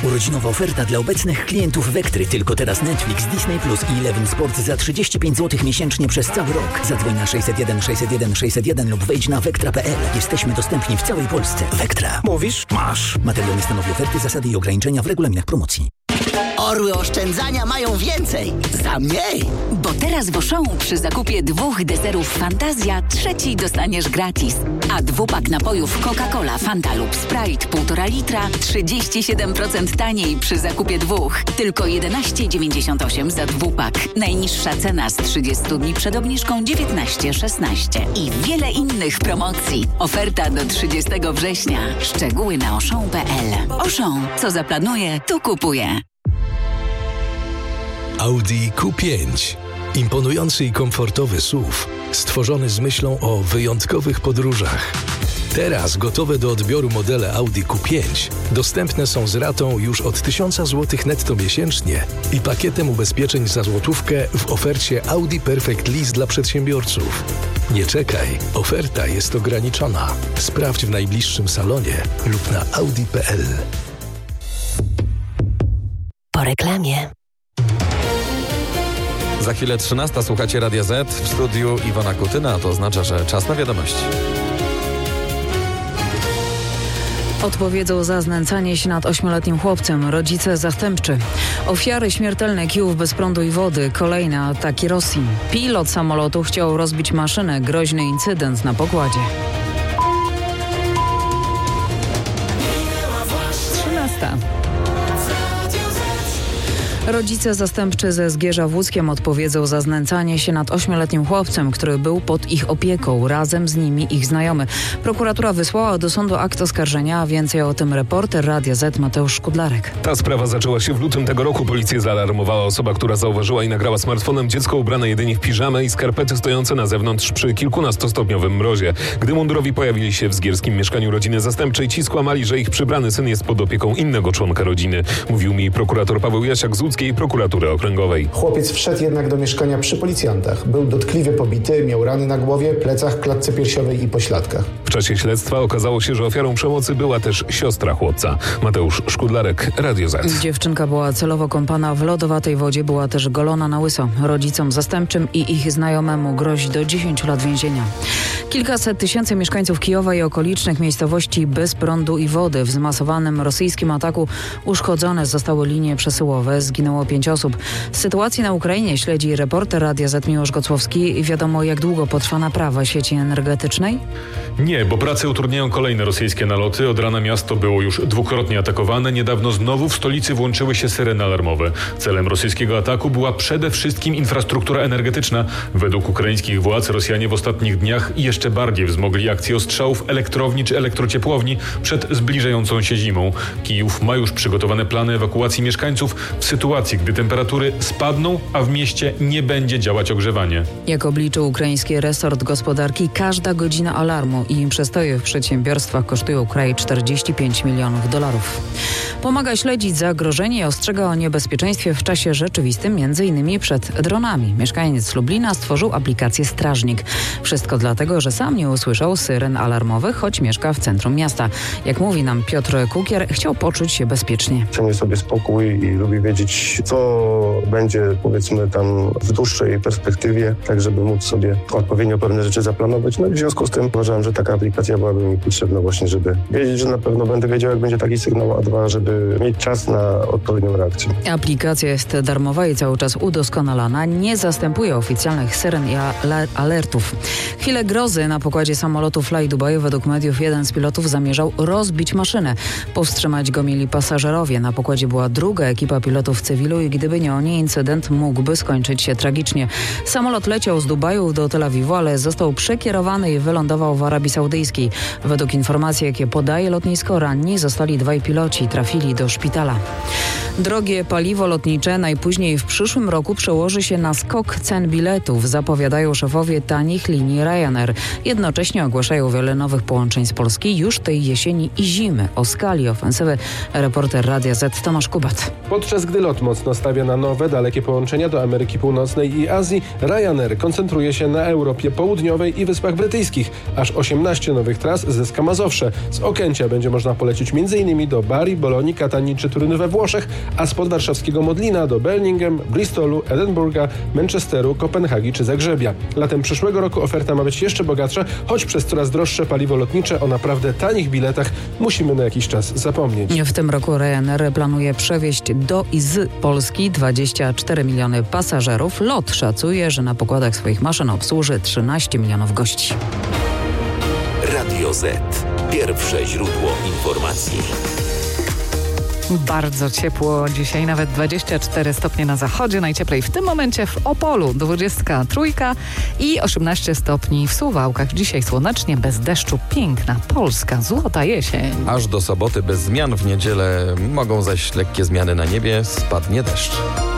Urodzinowa oferta dla obecnych klientów Wektry. Tylko teraz Netflix, Disney Plus i Eleven Sport za 35 zł miesięcznie przez cały rok. Zadzwoń na 601 601 601 lub wejdź na wektra.pl. Jesteśmy dostępni w całej Polsce. Wektra. Mówisz? Masz. Materiał nie stanowi oferty, zasady i ograniczenia w regulaminach promocji. Orły oszczędzania mają więcej za mniej. Bo teraz w Auchan przy zakupie 2 deserów Fantazja 3 dostaniesz gratis. A 2-pak napojów Coca-Cola, Fanta lub Sprite 1,5 litra 37% taniej przy zakupie 2. Tylko 11,98 za 2-pak. Najniższa cena z 30 dni przed obniżką 19,16. I wiele innych promocji. Oferta do 30 września. Szczegóły na auchan.pl. Auchan. Co zaplanuje, to kupuje. Audi Q5. Imponujący i komfortowy SUV, stworzony z myślą o wyjątkowych podróżach. Teraz gotowe do odbioru modele Audi Q5 dostępne są z ratą już od 1000 zł netto miesięcznie i pakietem ubezpieczeń za złotówkę w ofercie Audi Perfect Lease dla przedsiębiorców. Nie czekaj, oferta jest ograniczona. Sprawdź w najbliższym salonie lub na audi.pl. Po reklamie. Za chwilę 13. Słuchacie Radia Z. W studiu Iwona Kutyna. To oznacza, że czas na wiadomości. Odpowiedzą za znęcanie się nad 8-letnim chłopcem rodzice zastępczy. Ofiary śmiertelne Kijów bez prądu i wody. Kolejne ataki Rosji. Pilot samolotu chciał rozbić maszynę. Groźny incydent na pokładzie. 13. Rodzice zastępczy ze Zgierza w Łódzkiem odpowiedzą za znęcanie się nad 8-letnim chłopcem, który był pod ich opieką. Razem z nimi ich znajomy. Prokuratura wysłała do sądu akt oskarżenia, a więcej o tym reporter Radia Z Mateusz Szkudlarek. Ta sprawa zaczęła się w lutym tego roku. Policję zaalarmowała osoba, która zauważyła i nagrała smartfonem dziecko ubrane jedynie w piżamę i skarpety stojące na zewnątrz przy kilkunastostopniowym mrozie. Gdy mundurowi pojawili się w zgierskim mieszkaniu rodziny zastępczej, ci skłamali, że ich przybrany syn jest pod opieką innego członka rodziny. Mówił mi prokurator Paweł Jasiak z Łódzkiej Prokuratury Okręgowej. Chłopiec wszedł jednak do mieszkania przy policjantach. Był dotkliwie pobity, miał rany na głowie, plecach, klatce piersiowej i pośladkach. W czasie śledztwa okazało się, że ofiarą przemocy była też siostra chłopca. Mateusz Szkudlarek, Radio Z. Dziewczynka była celowo kąpana w lodowatej wodzie, była też golona na łyso. Rodzicom zastępczym i ich znajomemu grozi do 10 lat więzienia. Kilkaset tysięcy mieszkańców Kijowa i okolicznych miejscowości bez prądu i wody. W zmasowanym rosyjskim ataku uszkodzone zostały linie przesyłowe. Zginęło 5 osób. Sytuację na Ukrainie śledzi reporter Radia Z Miłosz Gocłowski. Wiadomo, jak długo potrwa naprawa sieci energetycznej? Nie, bo pracę utrudniają kolejne rosyjskie naloty. Od rana miasto było już dwukrotnie atakowane. Niedawno znowu w stolicy włączyły się syreny alarmowe. Celem rosyjskiego ataku była przede wszystkim infrastruktura energetyczna. Według ukraińskich władz Rosjanie w ostatnich dniach jeszcze bardziej wzmogli akcję ostrzałów elektrowni czy elektrociepłowni przed zbliżającą się zimą. Kijów ma już przygotowane plany ewakuacji mieszkańców w sytuacji, gdy temperatury spadną, a w mieście nie będzie działać ogrzewanie. Jak obliczył ukraiński resort gospodarki, każda godzina alarmu i przestoje w przedsiębiorstwach kosztują kraj $45 milionów. Pomaga śledzić zagrożenie i ostrzega o niebezpieczeństwie w czasie rzeczywistym, m.in. przed dronami. Mieszkaniec Lublina stworzył aplikację Strażnik. Wszystko dlatego, że sam nie usłyszał syren alarmowych, choć mieszka w centrum miasta. Jak mówi nam Piotr Kukier, chciał poczuć się bezpiecznie. Cenię sobie spokój i lubię wiedzieć, co będzie, powiedzmy, tam w dłuższej perspektywie, tak żeby móc sobie odpowiednio pewne rzeczy zaplanować. No i w związku z tym uważałem, że taka aplikacja byłaby mi potrzebna właśnie, żeby wiedzieć, że na pewno będę wiedział, jak będzie taki sygnał, a dwa, żeby mieć czas na odpowiednią reakcję. Aplikacja jest darmowa i cały czas udoskonalana. Nie zastępuje oficjalnych syren i alertów. Chwilę grozy na pokładzie samolotu Fly Dubai. Według mediów jeden z pilotów zamierzał rozbić maszynę. Powstrzymać go mieli pasażerowie. Na pokładzie była druga ekipa pilotów w cywilu i gdyby nie oni, incydent mógłby skończyć się tragicznie. Samolot leciał z Dubaju do Tel Awiwu, ale został przekierowany i wylądował w Arabii Saudyjskiej. Według informacji, jakie podaje lotnisko, ranni zostali 2 piloci, trafili do szpitala. Drogie paliwo lotnicze najpóźniej w przyszłym roku przełoży się na skok cen biletów, zapowiadają szefowie tanich linii Ryanair. Jednocześnie ogłaszają wiele nowych połączeń z Polski już tej jesieni i zimy. O skali ofensywy reporter Radia Z Tomasz Kubat. Podczas gdy lot mocno stawia na nowe, dalekie połączenia do Ameryki Północnej i Azji. Ryanair koncentruje się na Europie Południowej i Wyspach Brytyjskich. Aż 18 nowych tras zyska Mazowsze. Z Okęcia będzie można polecieć m.in. do Bari, Bolonii, Katanii czy Turynu we Włoszech, a spod warszawskiego Modlina do Birmingham, Bristolu, Edynburga, Manchesteru, Kopenhagi czy Zagrzebia. Latem przyszłego roku oferta ma być jeszcze bogatsza, choć przez coraz droższe paliwo lotnicze o naprawdę tanich biletach musimy na jakiś czas zapomnieć. W tym roku Ryanair planuje przewieźć do i z Polski 24 miliony pasażerów. LOT szacuje, że na pokładach swoich maszyn obsłuży 13 milionów gości. Radio Z. Pierwsze źródło informacji. Bardzo ciepło dzisiaj, nawet 24 stopnie na zachodzie, najcieplej w tym momencie w Opolu, 23 i 18 stopni w Suwałkach. Dzisiaj słonecznie, bez deszczu, piękna polska, złota jesień. Aż do soboty bez zmian, w niedzielę mogą zaś lekkie zmiany na niebie, spadnie deszcz.